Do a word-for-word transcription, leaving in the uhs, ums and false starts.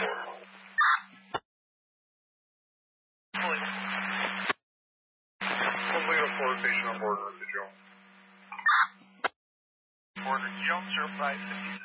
Toledo Florida Station on board, Richard Jones. Border Jones, zero five six